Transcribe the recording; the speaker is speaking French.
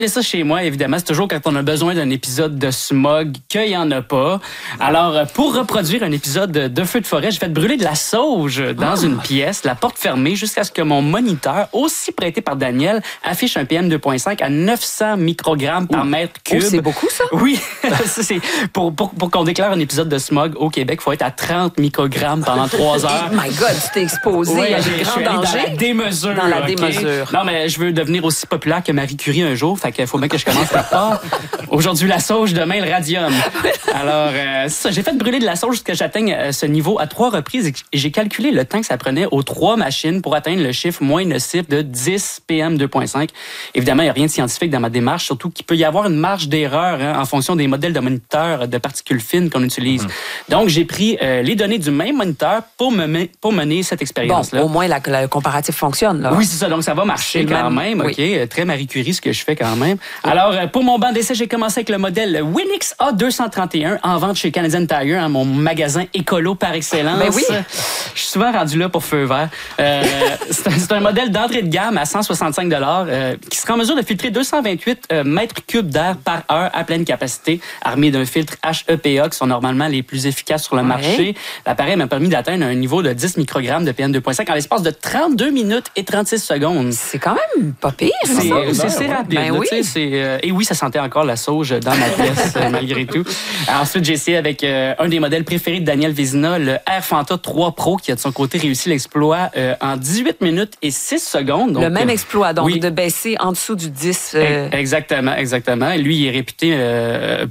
Et ça, chez moi, évidemment, c'est toujours quand on a besoin d'un épisode de smog qu'il n'y en a pas. Alors, pour reproduire un épisode de Feu de forêt, j'ai fait brûler de la sauge dans une pièce, la porte fermée, jusqu'à ce que mon moniteur, aussi prêté par Daniel, affiche un PM 2.5 à 900 microgrammes par mètre cube. Oh, c'est beaucoup, ça? Oui. C'est pour qu'on déclare un épisode de smog au Québec, il faut être à 30 microgrammes pendant 3 heures. Oh my God, tu t'es exposé à des grands dangers. Dans la démesure. Dans la démesure. Non, mais je veux devenir aussi populaire que Marie Curie un jour. Fait qu'il faut bien que je commence quelque part. Aujourd'hui, la sauge, demain, le radium. Alors, c'est ça. J'ai fait brûler de la sauge jusqu'à ce que j'atteigne ce niveau à 3 reprises et j'ai calculé le temps que ça prenait aux 3 machines pour atteindre le chiffre moins nocif de 10 PM 2.5. Évidemment, il n'y a rien de scientifique dans ma démarche, surtout qu'il peut y avoir une marge d'erreur en fonction des modèles de moniteurs de particules fines qu'on utilise. Donc, j'ai pris les données du même moniteur pour mener cette expérience-là. Bon, au moins, le comparatif fonctionne. Là. Oui, c'est ça. Donc, ça va marcher quand même. Oui. OK. Très Marie Curie, ce que je fais quand même. Alors, pour mon banc d'essai, j'ai commencé avec le modèle Winix A231 en vente chez Canadian Tire, mon magasin écolo par excellence. Ben oui. Je suis souvent rendu là pour feu vert. C'est un modèle d'entrée de gamme à 165 qui sera en mesure de filtrer 228 mètres cubes d'air par heure à pleine capacité, armé d'un filtre HEPA qui sont normalement les plus efficaces sur le marché. L'appareil m'a permis d'atteindre un niveau de 10 microgrammes de PM2.5 en l'espace de 32 minutes et 36 secondes. C'est quand même pas pire. C'est rapide. Ben oui. Et oui, ça sentait encore la sauge dans ma pièce, malgré tout. Ensuite, j'ai essayé avec un des modèles préférés de Daniel Vézina, le Air Fanta 3 Pro, qui a de son côté réussi l'exploit en 18 minutes et 6 secondes. Donc, le même exploit, donc oui. de baisser en dessous du 10. Exactement. Lui, il est réputé